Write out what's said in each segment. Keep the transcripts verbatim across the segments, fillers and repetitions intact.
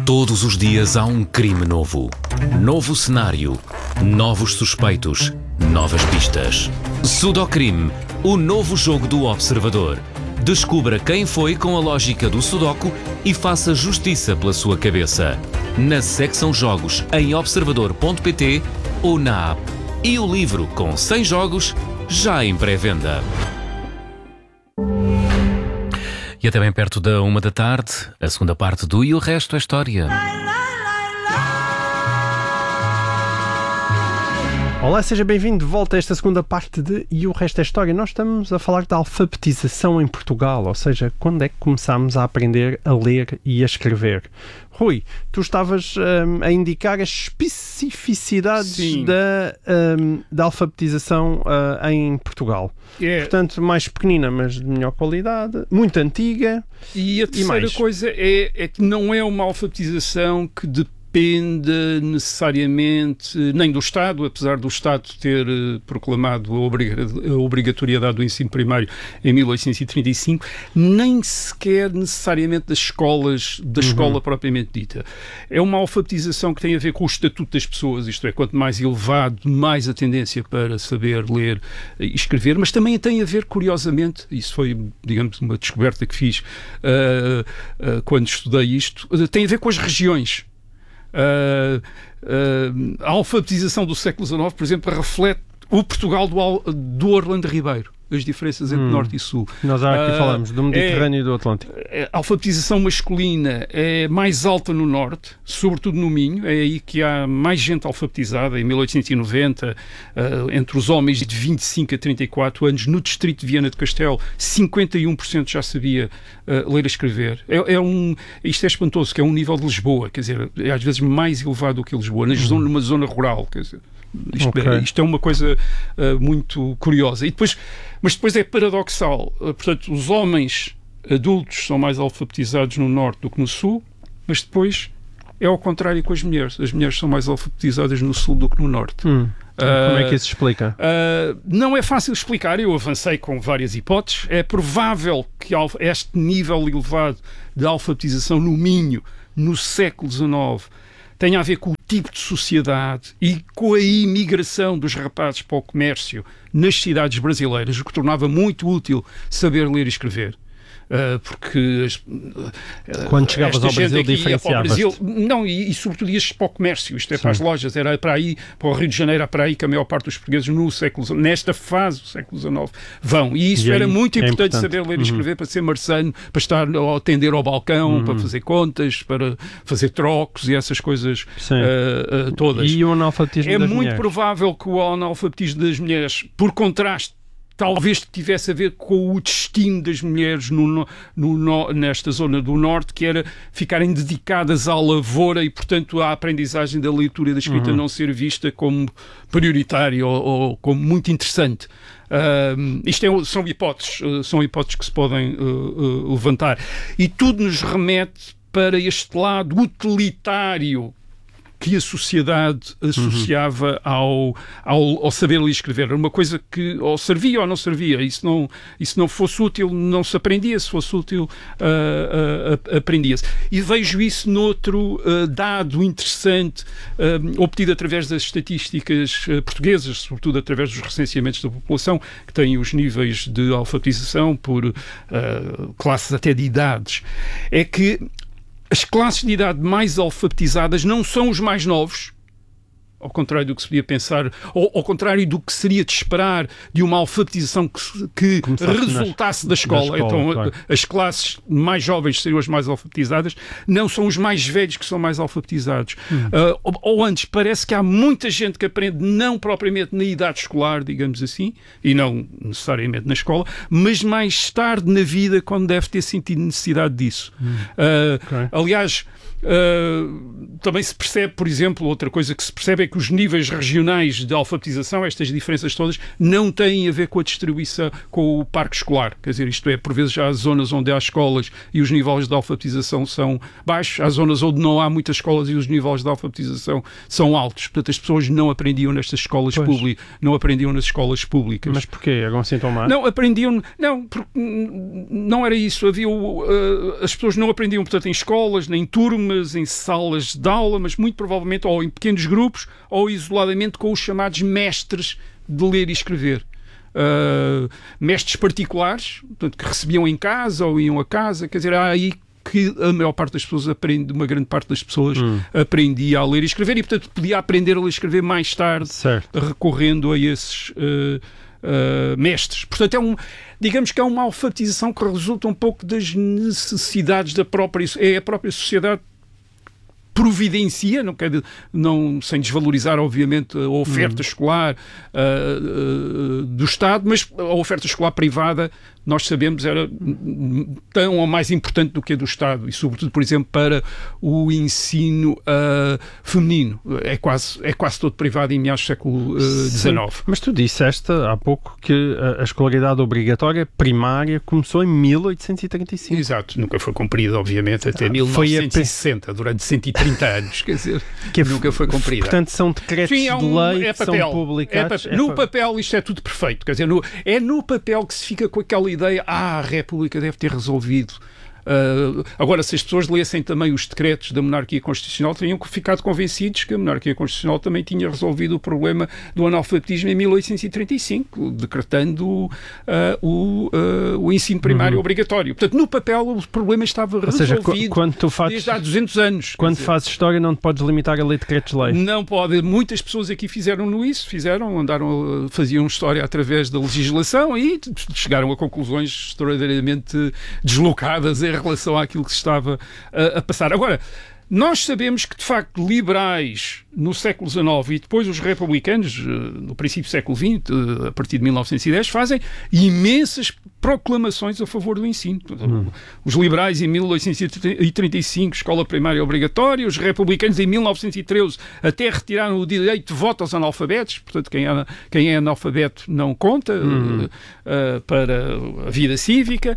Todos os dias há um crime novo. Novo cenário. Novos suspeitos. Novas pistas. Sudocrime, o novo jogo do Observador. Descubra quem foi com a lógica do Sudoku e faça justiça pela sua cabeça. Na secção Jogos em observador ponto pt ou na app. E o livro com cem jogos já em pré-venda. E até bem perto da uma da tarde, a segunda parte do E o Resto é História. Olá, seja bem-vindo de volta a esta segunda parte de E o Resto é História. Nós estamos a falar da alfabetização em Portugal, ou seja, quando é que começámos a aprender a ler e a escrever. Rui, tu estavas um, a indicar as especificidades da, um, da alfabetização uh, em Portugal. É. Portanto, mais pequenina, mas de melhor qualidade, muito antiga. E a terceira e coisa é, é que não é uma alfabetização que depende depende necessariamente nem do Estado, apesar do Estado ter uh, proclamado a, obriga a obrigatoriedade do ensino primário em mil oitocentos e trinta e cinco, nem sequer necessariamente das escolas, da uhum. escola propriamente dita. É uma alfabetização que tem a ver com o estatuto das pessoas, isto é, quanto mais elevado, mais a tendência para saber ler e escrever, mas também tem a ver, curiosamente, isso foi, digamos, uma descoberta que fiz uh, uh, quando estudei isto, uh, tem a ver com as regiões. Uh, uh, a alfabetização do século dezenove, por exemplo, reflete o Portugal do, do Orlando Ribeiro, as diferenças entre hum. Norte e Sul. Nós já aqui uh, falamos do Mediterrâneo é, e do Atlântico. A alfabetização masculina é mais alta no Norte, sobretudo no Minho, é aí que há mais gente alfabetizada, em mil oitocentos e noventa, uh, entre os homens de vinte e cinco a trinta e quatro anos, no distrito de Viana do Castelo, cinquenta e um por cento já sabia uh, ler e escrever. É, é um, isto é espantoso, que é um nível de Lisboa, quer dizer, é às vezes mais elevado do que Lisboa, na zona, numa zona rural, quer dizer. Isto, okay. é, isto é uma coisa uh, muito curiosa. E depois, mas depois é paradoxal. Uh, portanto, os homens adultos são mais alfabetizados no Norte do que no Sul, mas depois é ao contrário com as mulheres. As mulheres são mais alfabetizadas no Sul do que no Norte. Hum. Uh, Como é que isso se explica? Uh, não é fácil explicar. Eu avancei com várias hipóteses. É provável que este nível elevado de alfabetização no Minho, no século dezenove, tem a ver com o tipo de sociedade e com a imigração dos rapazes para o comércio nas cidades brasileiras, o que tornava muito útil saber ler e escrever. Uh, porque uh, quando chegavas ao Brasil diferenciavas não, e, e sobretudo ias para o comércio, isto é, Sim. para as lojas, era para aí, para o Rio de Janeiro, era para aí que a maior parte dos portugueses no século, nesta fase do século dezenove vão, e isso e era muito é importante, importante saber ler e escrever, uhum. para ser marçano, para estar a atender ao balcão, uhum. para fazer contas, para fazer trocos e essas coisas uh, uh, todas. E o analfabetismo é das muito mulheres? Provável que o analfabetismo das mulheres, por contraste, talvez tivesse a ver com o destino das mulheres no, no, no, nesta zona do Norte, que era ficarem dedicadas à lavoura e, portanto, a aprendizagem da leitura e da escrita uhum. não ser vista como prioritária ou, ou como muito interessante. Uh, isto é, são hipóteses, uh, são hipóteses que se podem uh, uh, levantar. E tudo nos remete para este lado utilitário que a sociedade associava uhum. ao, ao, ao saber ler e escrever. Era uma coisa que ou servia ou não servia. E se não, e se não fosse útil, não se aprendia. Se fosse útil, uh, uh, uh, aprendia-se. E vejo isso noutro uh, dado interessante, uh, obtido através das estatísticas uh, portuguesas, sobretudo através dos recenseamentos da população, que têm os níveis de alfabetização por uh, classes até de idades. É que as classes de idade mais alfabetizadas não são os mais novos, ao contrário do que se podia pensar, ou ao contrário do que seria de esperar de uma alfabetização que, que resultasse da escola. Da escola então, claro. As classes mais jovens seriam as mais alfabetizadas, não são os mais velhos que são mais alfabetizados. Hum. Uh, ou, ou antes, parece que há muita gente que aprende não propriamente na idade escolar, digamos assim, e não necessariamente na escola, mas mais tarde na vida, quando deve ter sentido necessidade disso. Hum. Uh, okay. Aliás, Uh, também se percebe, por exemplo, outra coisa que se percebe é que os níveis regionais de alfabetização, estas diferenças todas, não têm a ver com a distribuição, com o parque escolar. Quer dizer, isto é, por vezes já há zonas onde há escolas e os níveis de alfabetização são baixos, há zonas onde não há muitas escolas e os níveis de alfabetização são altos. Portanto, as pessoas não aprendiam nestas escolas públicas, não aprendiam nas escolas públicas. Mas porquê? Eram assim tão más? Não, aprendiam... Não, porque não era isso. Havia, uh, as pessoas não aprendiam, portanto, em escolas, nem em turmas, em salas de aula, mas muito provavelmente ou em pequenos grupos ou isoladamente com os chamados mestres de ler e escrever. Uh, mestres particulares, portanto, que recebiam em casa ou iam a casa, quer dizer, há aí que a maior parte das pessoas aprende, uma grande parte das pessoas hum. aprendia a ler e escrever e, portanto, podia aprender a ler e escrever mais tarde, certo. recorrendo a esses uh, uh, mestres. Portanto, é um, digamos que é uma alfabetização que resulta um pouco das necessidades da própria, é a própria sociedade providencia, não quer, não, sem desvalorizar, obviamente, a oferta hum. escolar uh, uh, do Estado, mas a oferta escolar privada, nós sabemos, era tão ou mais importante do que a do Estado e, sobretudo, por exemplo, para o ensino uh, feminino. É quase, é quase todo privado em meados do século dezenove. Uh, mas tu disseste há pouco que a escolaridade obrigatória primária começou em mil oitocentos e trinta e cinco. Exato, nunca foi cumprida, obviamente, até ah, mil novecentos e sessenta, a... durante cento e trinta anos, quer dizer, que nunca foi cumprida. Portanto, são decretos Sim, é um, de lei é que são publicados. É, é no papel isto é tudo perfeito, quer dizer, no, é no papel que se fica com aquela ideia, ah, a República deve ter resolvido. Uh, agora, se as pessoas lessem também os decretos da monarquia constitucional, teriam ficado convencidos que a monarquia constitucional também tinha resolvido o problema do analfabetismo em mil oitocentos e trinta e cinco, decretando uh, o, uh, o ensino primário uhum. obrigatório. Portanto, no papel o problema estava Ou resolvido seja, quando tu fazes, desde há duzentos anos. Quando dizer, fazes história não te podes limitar a ler decretos de lei. Não pode. Muitas pessoas aqui fizeram isso, fizeram, andaram, faziam história através da legislação e chegaram a conclusões extraordinariamente deslocadas em relação àquilo que se estava a, a passar. Agora, nós sabemos que, de facto, liberais no século dezenove e depois os republicanos, no princípio do século vinte, a partir de mil novecentos e dez, fazem imensas proclamações a favor do ensino. Hum. Os liberais em mil oitocentos e trinta e cinco, escola primária obrigatória, os republicanos em mil novecentos e treze até retiraram o direito de voto aos analfabetos, portanto quem é, quem é analfabeto não conta hum. uh, uh, para a vida cívica.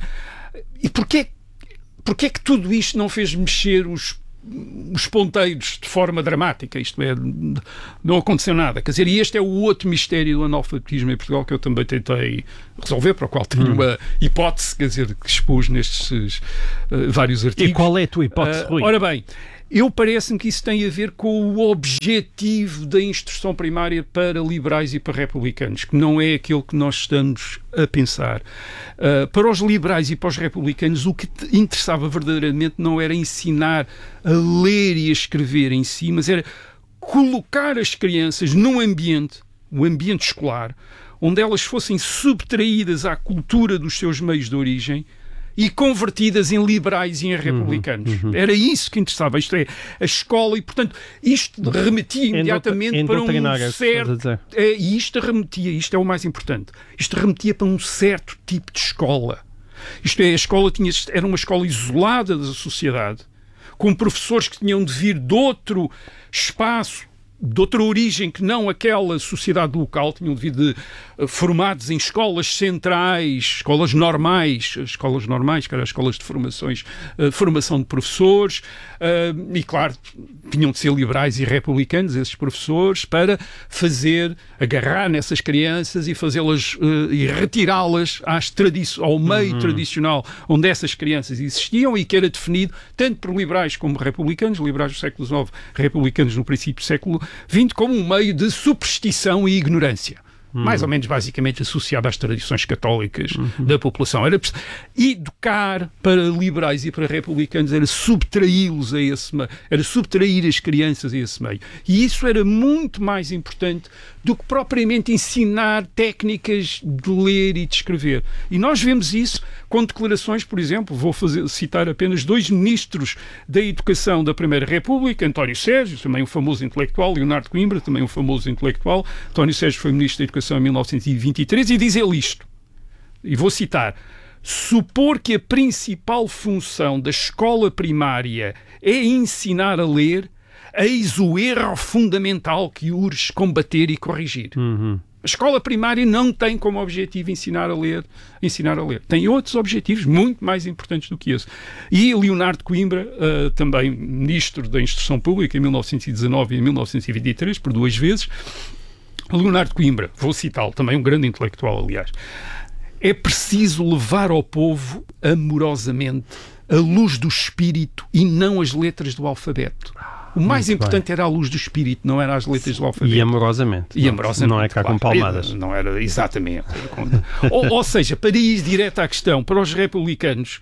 E porquê Porquê é que tudo isto não fez mexer os, os ponteiros de forma dramática? Isto é, não aconteceu nada. Quer dizer, e este é o outro mistério do analfabetismo em Portugal que eu também tentei resolver, para o qual tenho hum. uma hipótese, quer dizer, que expus nestes uh, vários artigos. E qual é a tua hipótese, Rui? Uh, ora bem, eu parece-me que isso tem a ver com o objetivo da instrução primária para liberais e para republicanos, que não é aquele que nós estamos a pensar. Uh, para os liberais e para os republicanos, o que interessava verdadeiramente não era ensinar a ler e a escrever em si, mas era colocar as crianças num ambiente, o ambiente escolar, onde elas fossem subtraídas à cultura dos seus meios de origem e convertidas em liberais e em republicanos. Uhum, uhum. Era isso que interessava. Isto é, a escola, e portanto, isto remetia imediatamente Endot- para um certo... É, e isto remetia, isto é o mais importante, isto remetia para um certo tipo de escola. Isto é, a escola tinha, era uma escola isolada da sociedade, com professores que tinham de vir de outro espaço, de outra origem que não aquela sociedade local, tinham devido de, uh, formados em escolas centrais, escolas normais, escolas normais, que eram escolas de formações, uh, formação de professores, uh, e claro, tinham de ser liberais e republicanos, esses professores, para fazer, agarrar nessas crianças e fazê-las, uh, e retirá-las às tradi- ao meio uhum. tradicional onde essas crianças existiam e que era definido tanto por liberais como republicanos, liberais do século dezenove, republicanos no princípio do século vinte, como um meio de superstição e ignorância. Hum. Mais ou menos, basicamente, associado às tradições católicas uhum. da população. Era educar para liberais e para republicanos, era subtraí-los a esse meio, era subtrair as crianças a esse meio. E isso era muito mais importante do que propriamente ensinar técnicas de ler e de escrever. E nós vemos isso com declarações, por exemplo, vou fazer, citar apenas dois ministros da Educação da Primeira República, António Sérgio, também um famoso intelectual, Leonardo Coimbra, também um famoso intelectual. António Sérgio foi ministro da Educação em mil novecentos e vinte e três e diz ele isto, e vou citar: supor que a principal função da escola primária é ensinar a ler, eis o erro fundamental que urge combater e corrigir. Uhum. A escola primária não tem como objetivo ensinar a ler, ensinar a ler. Tem outros objetivos muito mais importantes do que esse. E Leonardo Coimbra, uh, também ministro da Instrução Pública em mil novecentos e dezanove e em mil novecentos e vinte e três, por duas vezes, Leonardo Coimbra, vou citá-lo, também um grande intelectual, aliás, é preciso levar ao povo amorosamente a luz do espírito e não as letras do alfabeto. O mais Muito importante bem. Era a luz do espírito, não era as letras do alfabeto. E amorosamente. E amorosamente. Não é cá claro. com palmadas. Não era, exatamente. ou, ou seja, para ir direto à questão, para os republicanos,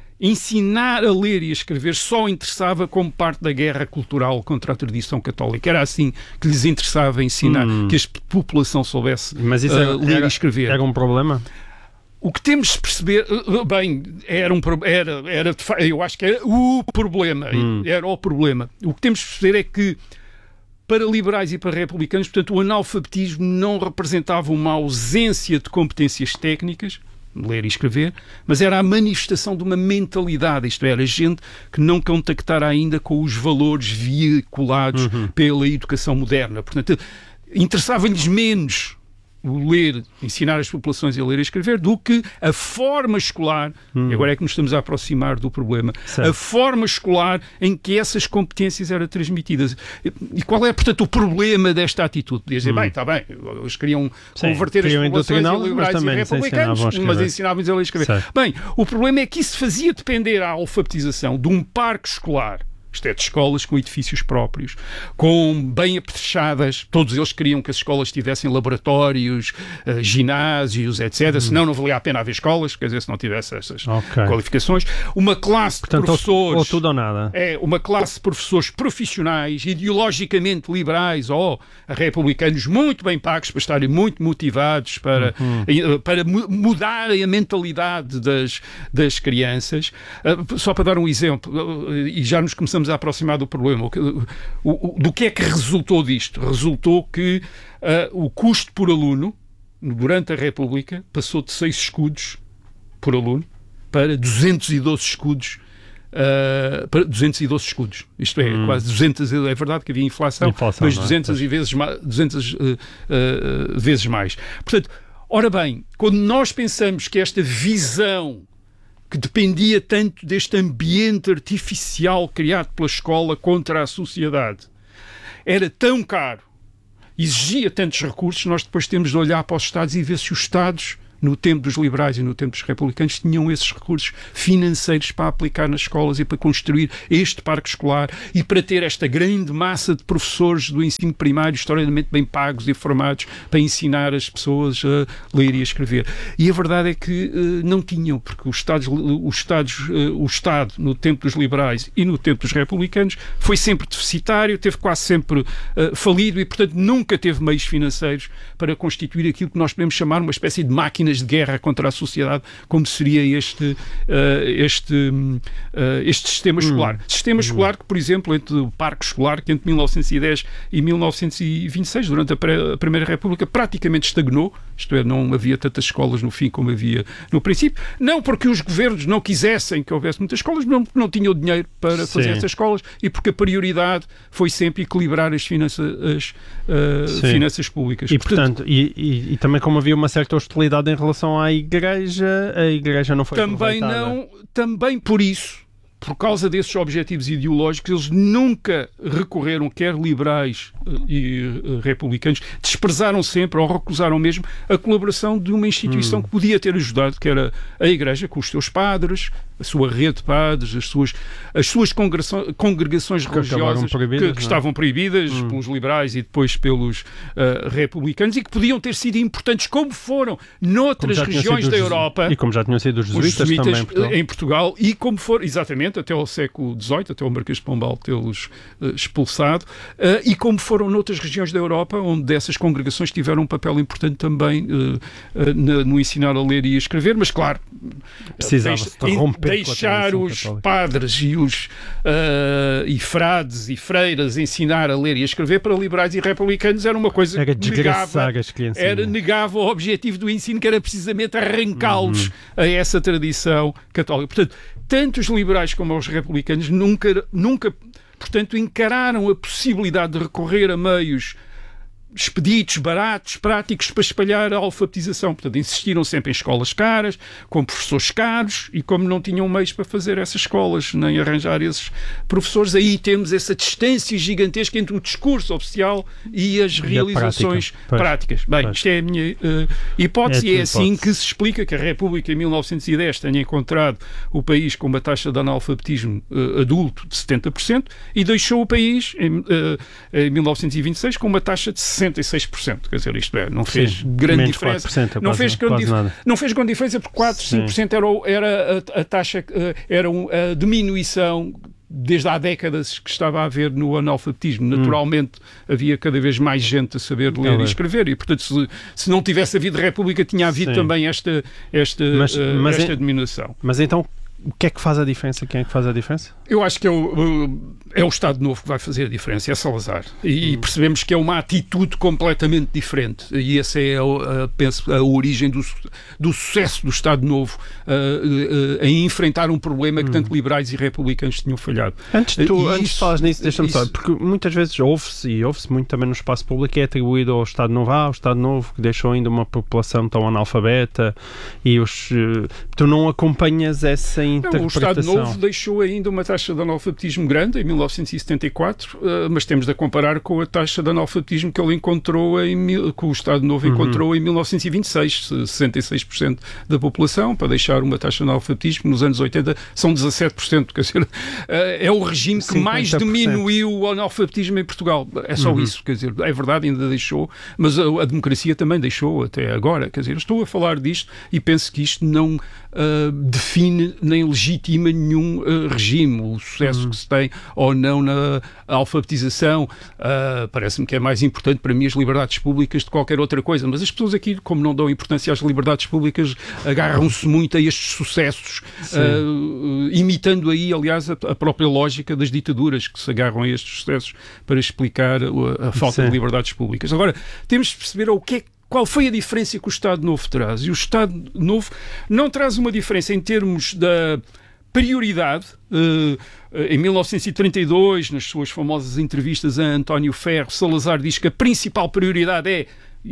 ensinar a ler e a escrever só interessava como parte da guerra cultural contra a tradição católica. Era assim que lhes interessava ensinar, hum. que a população soubesse Mas isso era, uh, ler era, e escrever. Era um problema? O que temos de perceber, bem, era um era, era, eu acho que era o problema, hum. era o problema. O que temos de perceber é que para liberais e para republicanos, portanto, o analfabetismo não representava uma ausência de competências técnicas, ler e escrever, mas era a manifestação de uma mentalidade, isto era, gente que não contactara ainda com os valores veiculados uhum. pela educação moderna. Portanto, interessava-lhes menos o ler, ensinar as populações a ler e a escrever, do que a forma escolar, hum. e agora é que nos estamos a aproximar do problema, certo. A forma escolar em que essas competências eram transmitidas. E qual é, portanto, o problema desta atitude? Podia dizer, hum. bem, está bem, eles queriam Sim, converter as populações em liberais e republicanos, mas ensinavam-lhes a ler e escrever. Certo. Bem, o problema é que isso fazia depender a alfabetização de um parque escolar, isto é, de escolas com edifícios próprios, com bem apetrechadas, todos eles queriam que as escolas tivessem laboratórios, uh, ginásios, etcétera. Hum. Senão não valia a pena haver escolas, quer dizer, se não tivesse essas okay. qualificações. Uma classe Portanto, de professores... Ou tudo ou nada. É, uma classe de professores profissionais, ideologicamente liberais ou republicanos muito bem pagos para estarem muito motivados para, uhum. uh, para mudarem a mentalidade das, das crianças. Uh, só para dar um exemplo, uh, e já nos começamos a aproximar do problema. O, o, do que é que resultou disto? Resultou que uh, o custo por aluno, durante a República, passou de seis escudos por aluno para duzentos e doze escudos. Uh, para duzentos e doze escudos. Isto é, hum. quase duzentas. É verdade que havia inflação, inflação mas duzentas, é? e vezes, duzentas uh, uh, vezes mais. Portanto, ora bem, quando nós pensamos que esta visão que dependia tanto deste ambiente artificial criado pela escola contra a sociedade, era tão caro, exigia tantos recursos, nós depois temos de olhar para os Estados e ver se os Estados, no tempo dos liberais e no tempo dos republicanos, tinham esses recursos financeiros para aplicar nas escolas e para construir este parque escolar e para ter esta grande massa de professores do ensino primário, historicamente bem pagos e formados, para ensinar as pessoas a ler e a escrever. E a verdade é que uh, não tinham, porque os Estados, os Estados, uh, o Estado, no tempo dos liberais e no tempo dos republicanos, foi sempre deficitário, teve quase sempre uh, falido e, portanto, nunca teve meios financeiros para constituir aquilo que nós podemos chamar uma espécie de máquina de guerra contra a sociedade, como seria este, uh, este, uh, este sistema escolar. Hum. Sistema hum. escolar que, por exemplo, entre o parque escolar, que entre mil novecentos e dez e mil novecentos e vinte e seis, durante a, pré, a Primeira República, praticamente estagnou, isto é, não havia tantas escolas no fim como havia no princípio, não porque os governos não quisessem que houvesse muitas escolas, não porque não tinham dinheiro para Sim. fazer essas escolas e porque a prioridade foi sempre equilibrar as finanças, as, uh, finanças públicas. E, portanto, portanto e, e, e também como havia uma certa hostilidade em relação à Igreja, a Igreja não foi também não, também por isso, por causa desses objetivos ideológicos, eles nunca recorreram, quer liberais e uh, republicanos, desprezaram sempre ou recusaram mesmo a colaboração de uma instituição hum. que podia ter ajudado, que era a Igreja, com os seus padres, a sua rede de padres, as suas, as suas congregações, congregações que religiosas que, que estavam proibidas hum. pelos liberais e depois pelos uh, republicanos e que podiam ter sido importantes, como foram noutras regiões da Europa. E como já tinham sido os jesuítas, os jesuítas também em Portugal. em Portugal. E como foram, exatamente, até ao século dezoito, até o Marquês de Pombal tê-los uh, expulsado, uh, e como foram noutras regiões da Europa, onde essas congregações tiveram um papel importante também uh, uh, no, no ensinar a ler e a escrever, mas claro, precisava-se de romper deixar os católica. padres e os uh, e frades e freiras ensinar a ler e a escrever para liberais e republicanos era uma coisa era que negava, era negava o objetivo do ensino, que era precisamente arrancá-los uhum. a essa tradição católica. Portanto, tanto os liberais como os republicanos nunca, nunca portanto, encararam a possibilidade de recorrer a meios expeditos, baratos, práticos para espalhar a alfabetização. Portanto, insistiram sempre em escolas caras, com professores caros, e como não tinham meios para fazer essas escolas, nem arranjar esses professores, aí temos essa distância gigantesca entre o discurso oficial e as realizações prática. práticas. Bem, pois. isto é a minha uh, hipótese, é e é assim hipótese. que se explica que a República, em mil novecentos e dez, tenha encontrado o país com uma taxa de analfabetismo uh, adulto de setenta por cento e deixou o país, em, uh, em mil novecentos e vinte e seis, com uma taxa de sessenta e seis por cento. Quer dizer, isto é, não fez Sim, grande menos diferença. quatro por cento, não, quase, fez grande quase dif- nada. não fez grande diferença porque quatro, cinco por cento era, o- era a, a taxa, uh, era um, a diminuição desde há décadas que estava a haver no analfabetismo. Naturalmente hum. havia cada vez mais gente a saber ler é e escrever, e portanto se, se não tivesse havido República tinha havido Sim. também esta, esta, Mas- uh, mas esta é- diminuição. Mas então, o que é que faz a diferença? Quem é que faz a diferença? Eu acho que é o, é o Estado Novo que vai fazer a diferença, é Salazar. E hum. percebemos que é uma atitude completamente diferente. E essa é, a, a, penso, a origem do, do sucesso do Estado Novo uh, uh, em enfrentar um problema que hum. tanto liberais e republicanos tinham falhado. Antes de, tu, Uh, antes isso, de falas nisso, deixa-me isso, só, porque muitas vezes ouve-se, e ouve-se muito também no espaço público, é atribuído ao Estado Novo, ah, o Estado Novo que deixou ainda uma população tão analfabeta, e os, uh, tu não acompanhas essa interpretação. Não, o Estado Novo deixou ainda uma taxa de analfabetismo grande em mil novecentos e setenta e quatro, uh, mas temos de a comparar com a taxa de analfabetismo que ele encontrou em mil, que o Estado Novo Uhum. encontrou em mil novecentos e vinte e seis, sessenta e seis por cento da população, para deixar uma taxa de analfabetismo nos anos oitenta são dezassete por cento, quer dizer, uh, é o regime que mais cinquenta por cento. diminuiu o analfabetismo em Portugal. É só Uhum. isso, quer dizer, é verdade, ainda deixou, mas a, a democracia também deixou até agora, quer dizer, estou a falar disto e penso que isto não uh, define nem legitima nenhum uh, regime, o sucesso uhum. que se tem ou não na alfabetização. Uh, parece-me que é mais importante para mim as liberdades públicas de qualquer outra coisa, mas as pessoas aqui, como não dão importância às liberdades públicas, agarram-se muito a estes sucessos, uh, imitando aí, aliás, a, a própria lógica das ditaduras que se agarram a estes sucessos para explicar a, a falta Sim. de liberdades públicas. Agora, temos de perceber o que é qual foi a diferença que o Estado Novo traz. E o Estado Novo não traz uma diferença em termos da prioridade. Uh, em mil novecentos e trinta e dois, nas suas famosas entrevistas a António Ferro, Salazar diz que a principal prioridade é,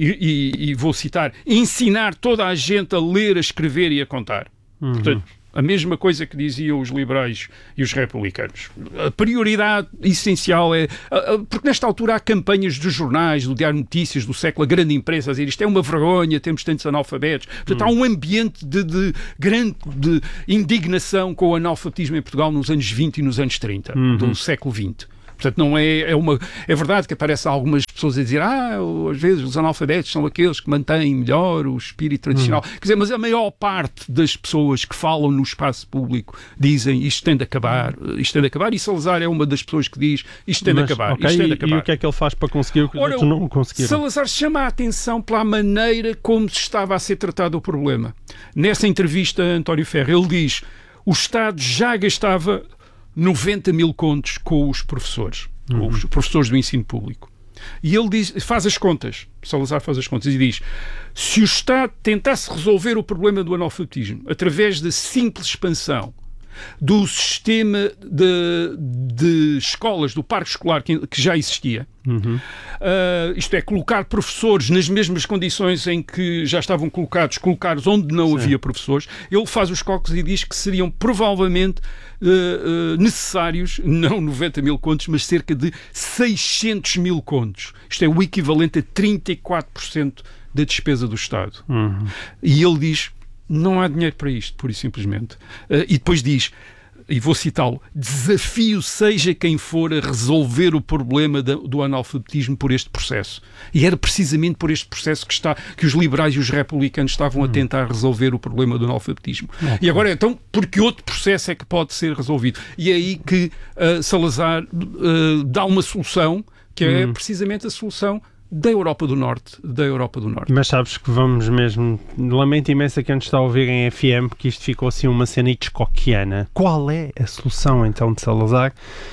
e, e, e vou citar, ensinar toda a gente a ler, a escrever e a contar. Uhum. Portanto, a mesma coisa que diziam os liberais e os republicanos. A prioridade essencial é... Porque nesta altura há campanhas dos jornais, do Diário de Notícias, do Século, a grande imprensa, a dizer isto é uma vergonha, temos tantos analfabetos. Portanto, hum. há um ambiente de, de grande de indignação com o analfabetismo em Portugal nos anos vinte e nos anos trinta, uhum. do século vinte. Portanto, não é, é uma... É verdade que aparecem algumas pessoas a dizer ah, às vezes os analfabetos são aqueles que mantêm melhor o espírito tradicional. Uhum. Quer dizer, mas a maior parte das pessoas que falam no espaço público dizem isto tem de acabar, isto tem de acabar, e Salazar é uma das pessoas que diz isto tem de mas, acabar, okay, isto tem de e, acabar. E o que é que ele faz para conseguir o que os Ora, outros não conseguiram? Salazar chama a atenção pela maneira como se estava a ser tratado o problema. Nessa entrevista a António Ferro, ele diz o Estado já gastava noventa mil contos com os professores, uhum. com os professores do ensino público. E ele diz, faz as contas, Salazar faz as contas e diz, se o Estado tentasse resolver o problema do analfabetismo através da simples expansão do sistema de, de escolas, do parque escolar que, que já existia, uhum. uh, isto é, colocar professores nas mesmas condições em que já estavam colocados, colocar-os onde não Sim. havia professores, ele faz os cálculos e diz que seriam provavelmente uh, uh, necessários, não noventa mil contos, mas cerca de seiscentos mil contos. Isto é o equivalente a trinta e quatro por cento da despesa do Estado. Uhum. E ele diz não há dinheiro para isto, pura e simplesmente. Uh, e depois diz, e vou citá-lo, desafio seja quem for a resolver o problema da, do analfabetismo por este processo. E era precisamente por este processo que, está, que os liberais e os republicanos estavam a tentar resolver o problema do analfabetismo. Okay. E agora, então, por que outro processo é que pode ser resolvido? E é aí que uh, Salazar uh, dá uma solução, que é hum. precisamente a solução da Europa do Norte, da Europa do Norte. Mas sabes que vamos mesmo... Lamento imenso que antes está a ouvir em F M, porque isto ficou assim uma cena hitchcockiana. Qual é a solução, então, de Salazar?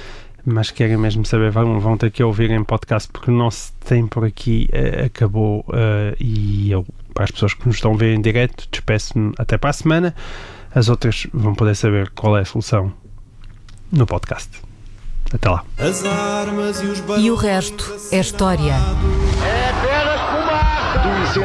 Mas querem mesmo saber, vão, vão ter que ouvir em podcast, porque o nosso tempo aqui uh, acabou uh, e eu, para as pessoas que nos estão a ver em direto, despeço-me até para a semana. As outras vão poder saber qual é a solução no podcast. Até lá. E o resto é história. É apenas fumaça!